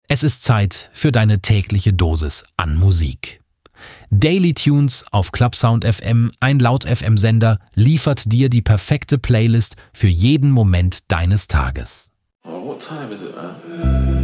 Es ist Zeit für deine tägliche Dosis an Musik. Daily Tunes auf Clubsound FM, ein Laut-FM-Sender, liefert dir die perfekte Playlist für jeden Moment deines Tages. Oh, what time is it, man?